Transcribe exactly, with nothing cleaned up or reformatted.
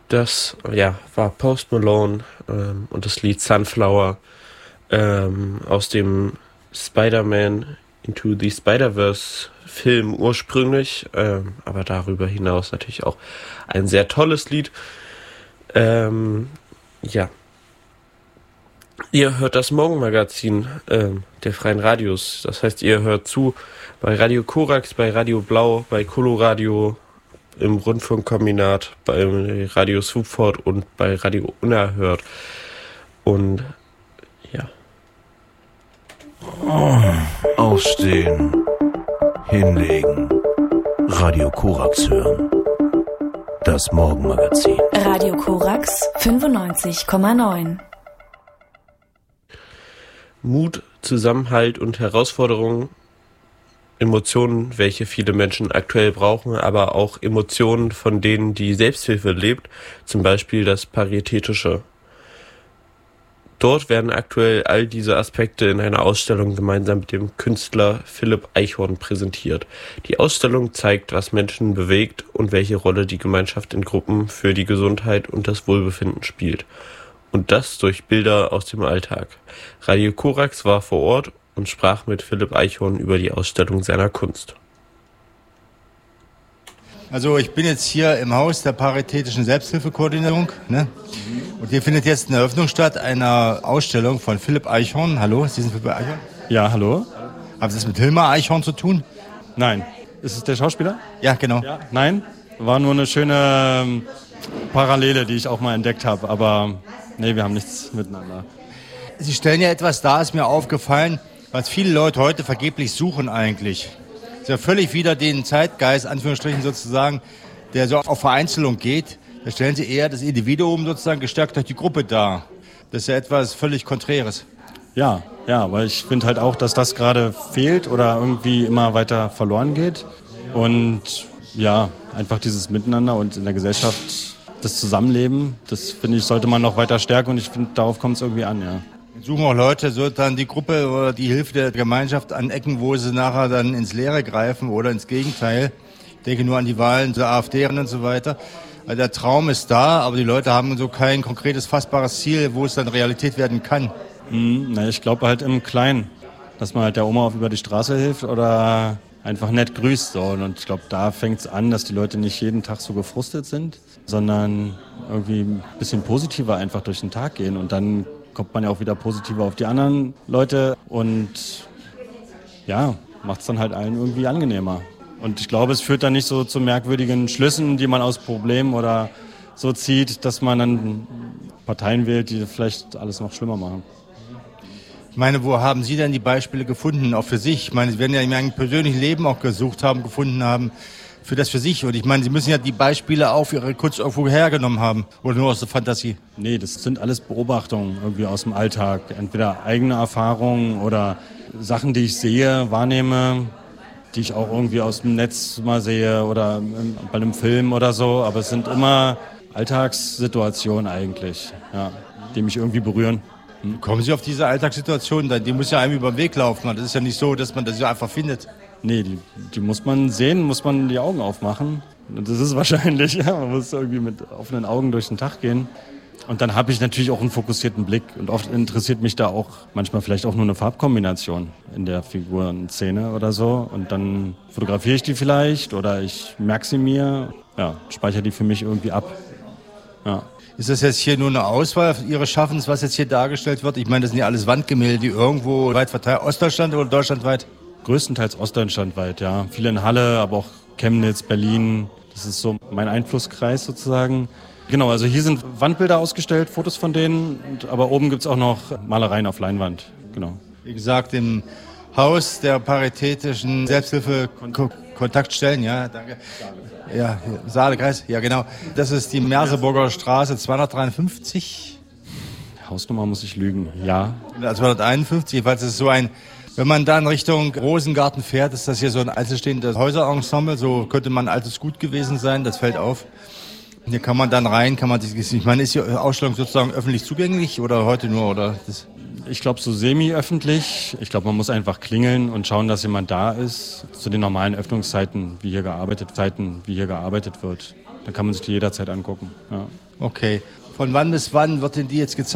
Das ja, war Post Malone ähm, und das Lied Sunflower ähm, aus dem Spider-Man Into the Spider-Verse Film ursprünglich, ähm, aber darüber hinaus natürlich auch ein sehr tolles Lied. Ähm, ja. Ihr hört das Morgenmagazin ähm, der Freien Radios. Das heißt, ihr hört zu bei Radio Korax, bei Radio Blau, bei Coloradio, im Rundfunkkombinat, bei Radio Swupford und bei Radio Unerhört. Und ja. Oh, aufstehen, hinlegen, Radio Korax hören. Das Morgenmagazin. Radio Korax fünfundneunzig Komma neun. Mut, Zusammenhalt und Herausforderungen, Emotionen, welche viele Menschen aktuell brauchen, aber auch Emotionen, von denen die Selbsthilfe lebt, zum Beispiel das Paritätische. Dort werden aktuell all diese Aspekte in einer Ausstellung gemeinsam mit dem Künstler Philipp Eichhorn präsentiert. Die Ausstellung zeigt, was Menschen bewegt und welche Rolle die Gemeinschaft in Gruppen für die Gesundheit und das Wohlbefinden spielt. Und das durch Bilder aus dem Alltag. Radio Korax war vor Ort und sprach mit Philipp Eichhorn über die Ausstellung seiner Kunst. Also ich bin jetzt hier im Haus der Paritätischen Selbsthilfekoordinierung, ne? Und hier findet jetzt eine Eröffnung statt einer Ausstellung von Philipp Eichhorn. Hallo, Sie sind Philipp Eichhorn? Ja, hallo. Haben Sie das mit Hilmar Eichhorn zu tun? Nein. Ist es der Schauspieler? Ja, genau. Ja. Nein, war nur eine schöne ähm, Parallele, die ich auch mal entdeckt habe, aber nee, wir haben nichts miteinander. Sie stellen ja etwas dar, ist mir aufgefallen, was viele Leute heute vergeblich suchen eigentlich. Das ist ja völlig wieder den Zeitgeist, Anführungsstrichen sozusagen, der so auf Vereinzelung geht. Da stellen Sie eher das Individuum sozusagen gestärkt durch die Gruppe dar. Das ist ja etwas völlig Konträres. Ja, ja, weil ich finde halt auch, dass das gerade fehlt oder irgendwie immer weiter verloren geht. Und ja, einfach dieses Miteinander und in der Gesellschaft das Zusammenleben, das finde ich, sollte man noch weiter stärken und ich finde, darauf kommt es irgendwie an, ja. Suchen auch Leute, so dann die Gruppe oder die Hilfe der Gemeinschaft an Ecken, wo sie nachher dann ins Leere greifen oder ins Gegenteil. Ich denke nur an die Wahlen der AfD und so weiter. Also der Traum ist da, aber die Leute haben so kein konkretes, fassbares Ziel, wo es dann Realität werden kann. Hm, na, ich glaube halt im Kleinen, dass man halt der Oma auf über die Straße hilft oder einfach nett grüßt. So. Und ich glaube, da fängt es an, dass die Leute nicht jeden Tag so gefrustet sind, sondern irgendwie ein bisschen positiver einfach durch den Tag gehen. Und dann kommt man ja auch wieder positiver auf die anderen Leute und ja, macht es dann halt allen irgendwie angenehmer. Und ich glaube, es führt dann nicht so zu merkwürdigen Schlüssen, die man aus Problemen oder so zieht, dass man dann Parteien wählt, die vielleicht alles noch schlimmer machen. Ich meine, wo haben Sie denn die Beispiele gefunden, auch für sich? Ich meine, Sie werden ja in Ihrem persönlichen Leben auch gesucht haben, gefunden haben, für das für sich. Und ich meine, Sie müssen ja die Beispiele auch für Ihre Kunst irgendwo hergenommen haben oder nur aus der Fantasie. Nee, das sind alles Beobachtungen irgendwie aus dem Alltag. Entweder eigene Erfahrungen oder Sachen, die ich sehe, wahrnehme, die ich auch irgendwie aus dem Netz mal sehe oder bei einem Film oder so. Aber es sind immer Alltagssituationen eigentlich, ja, die mich irgendwie berühren. Hm. Kommen Sie auf diese Alltagssituation? Die muss ja einem über den Weg laufen. Das ist ja nicht so, dass man das so einfach findet. Nee, die, die muss man sehen, muss man die Augen aufmachen. Und das ist wahrscheinlich, ja, man muss irgendwie mit offenen Augen durch den Tag gehen. Und dann habe ich natürlich auch einen fokussierten Blick. Und oft interessiert mich da auch manchmal vielleicht auch nur eine Farbkombination in der Figurenszene oder so. Und dann fotografiere ich die vielleicht oder ich merke sie mir, ja, speichere die für mich irgendwie ab. Ja. Ist das jetzt hier nur eine Auswahl Ihres Schaffens, was jetzt hier dargestellt wird? Ich meine, das sind ja alles Wandgemälde, die irgendwo weit verteilt, Ostdeutschland oder deutschlandweit? Größtenteils ostdeutschlandweit, ja. Viele in Halle, aber auch Chemnitz, Berlin. Das ist so mein Einflusskreis sozusagen. Genau, also hier sind Wandbilder ausgestellt, Fotos von denen, und, aber oben gibt's auch noch Malereien auf Leinwand. Genau. Wie gesagt, im Haus der Paritätischen Selbsthilfe-Kontaktstellen, ja, danke. Ja, Saalekreis, ja genau. Das ist die Merseburger Straße zweihundertdreiundfünfzig. Hausnummer muss ich lügen, ja. zweihunderteinundfünfzig, jedenfalls ist es so ein, wenn man dann Richtung Rosengarten fährt, ist das hier so ein einzelstehendes Häuserensemble, so könnte man ein altes Gut gewesen sein, das fällt auf. Hier kann man dann rein, kann man sich, ich meine, ist die Ausstellung sozusagen öffentlich zugänglich oder heute nur, oder? Das ich glaube so semi-öffentlich. Ich glaube, man muss einfach klingeln und schauen, dass jemand da ist zu den normalen Öffnungszeiten, wie hier gearbeitet, Zeiten, wie hier gearbeitet wird. dann kann man sich die jederzeit angucken. Ja. Okay. Von wann bis wann wird denn die jetzt gezeigt?